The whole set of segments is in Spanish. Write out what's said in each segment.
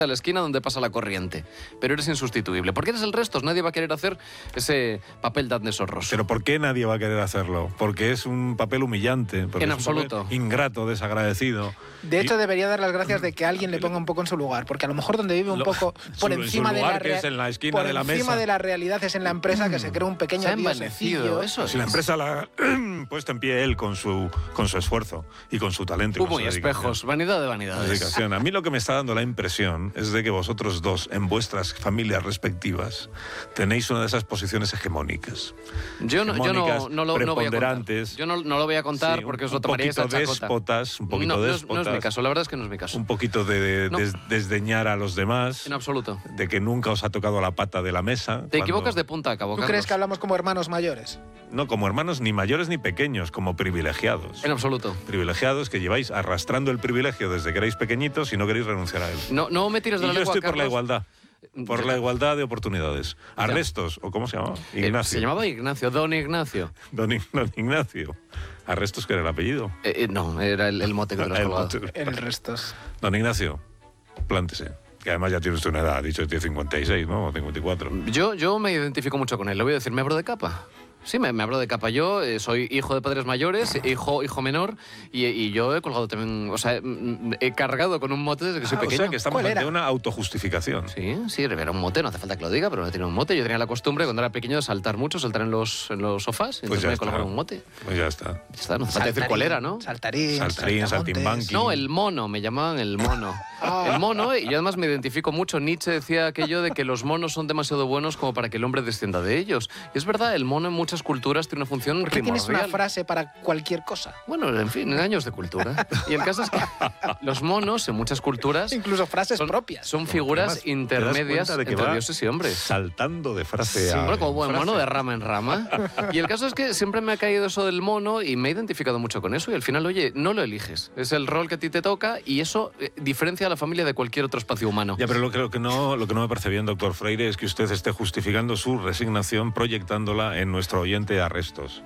a la esquina donde pasa la corriente, pero eres insustituible. Porque eres el Restos, nadie va a querer hacer ese papel de Adnes Horroso. ¿Pero por qué nadie va a querer hacerlo? Porque es un papel humillante, porque en es absoluto. Un papel ingrato, desagradecido. De hecho, debería dar las gracias de que alguien le ponga un poco en su lugar, porque a lo mejor donde vive un poco por encima de la realidad es en la empresa, que se crea un pequeño se ha envanecido, eso si la empresa la ha puesto en pie él con su esfuerzo y con su talento. Humo y espejos, vanidad de vanidades. Dedicación. A mí lo que me está dando la impresión es de que vosotros dos, en vuestras familias respectivas, tenéis una de esas posiciones hegemónicas. Yo no lo voy a contar. Yo no lo voy a contar, sí, porque os lo tomaríais a chacota. Un poquito déspotas. No es mi caso, la verdad es que no es mi caso. Un poquito de desdeñar a los demás. En absoluto. De que nunca os ha tocado la pata de la mesa. Te equivocas de punta a cabo, ¿Tú crees que hablamos como hermanos mayores? No, como hermanos ni mayores ni pequeños, como privilegiados. En absoluto. Privilegiados que lleváis arrastrando el privilegio desde que erais pequeñitos y no queréis renunciar a él. No me tires de la lengua, yo estoy Carlos. por la igualdad. Por la igualdad de oportunidades. Arrestos, ¿o cómo se llamaba? Ignacio. Se llamaba Ignacio, don Ignacio. Don Ignacio. Arrestos, que era el apellido. No, era el mote que te lo has colgado. El Restos. Don Ignacio, plántese. Que además ya tiene usted una edad, ha dicho que tiene 56, ¿no? O 54. Yo me identifico mucho con él. Le voy a decir, me abro de capa. Sí, me abro de capa. Yo soy hijo de padres mayores, hijo menor, y yo he colgado también, o sea, he cargado con un mote desde que soy pequeño. O sea, que estamos ante una autojustificación. Sí, era un mote, no hace falta que lo diga, pero no tenía un mote. Yo tenía la costumbre, cuando era pequeño, de saltar mucho, saltar en los sofás, y entonces me colocaron un mote. Pues ya está. Ya está, no hace falta decir cuál era, ¿no? Saltarín, saltimbanqui. No, el mono, me llamaban el mono. El mono, y yo además me identifico mucho. Nietzsche decía aquello de que los monos son demasiado buenos como para que el hombre descienda de ellos. Y es verdad, el mono en muchas culturas tiene una función ¿Por qué primordial. tienes una frase para cualquier cosa? Bueno, en fin, en años de cultura. Y el caso es que los monos en muchas culturas... Incluso frases propias. Son figuras intermedias entre dioses y hombres. Saltando de frase a... Bueno, como buen mono de rama en rama. Y el caso es que siempre me ha caído eso del mono y me he identificado mucho con eso. Y al final, oye, no lo eliges. Es el rol que a ti te toca y eso diferencia a la familia de cualquier otro espacio humano. Ya, pero lo que no me parece bien, doctor Freire, es que usted esté justificando su resignación proyectándola en nuestro oyente Arrastros.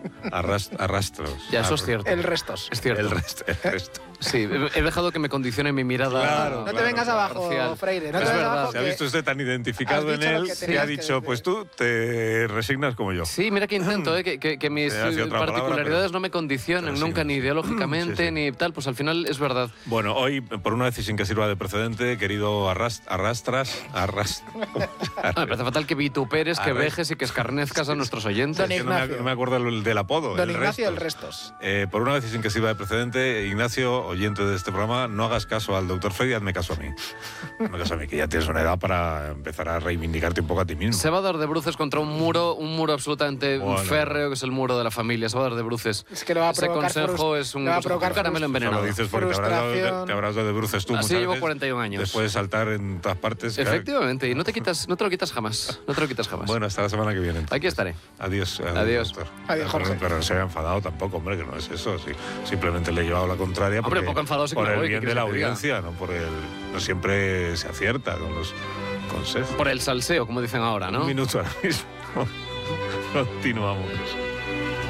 Ya, eso es cierto. El Restos. Es cierto. El resto. Sí, he dejado que me condicione mi mirada. Claro, no te vengas abajo, Freire. No te vengas abajo. Se ha visto usted tan identificado en él que ha dicho, pues tú te resignas como yo. Sí, mira que intento, que mis particularidades no me condicionen nunca, ni ideológicamente, ni tal. Pues al final es verdad. Bueno, hoy, por una vez y sin que sirva de precedente, querido Arrastras. Me parece fatal que vituperes, que vejes y que escarnezcas a nuestros oyentes. Don Ignacio. No me acuerdo del apodo. Don Ignacio el Restos. Por una vez y sin que sirva de precedente, Ignacio, oyente de este programa, no hagas caso al doctor Freire, hazme caso a mí. Hazme caso a mí, que ya tienes una edad para empezar a reivindicarte un poco a ti mismo. Se va a dar de bruces contra un muro absolutamente férreo, que es el muro de la familia. Se va a dar de bruces. Es que lo va a provocar. Ese consejo es un caramelo envenenado. Lo dices porque te habrás dado de bruces tú. Así llevo 41 años. Después de saltar en todas partes. Efectivamente, y no te lo quitas jamás. No te lo quitas jamás. Bueno, hasta la semana que viene. Entonces. Aquí estaré. Adiós. Adiós. Adiós, Jorge. Pero no se haya enfadado tampoco, hombre, que no es eso. Sí, simplemente le he llevado la contraria. Hombre, poco enfadado sí que por me voy, el bien de la audiencia, no por el... No siempre se acierta con los consejos. Por el salseo, como dicen ahora, ¿no? Un minuto ahora mismo. Continuamos.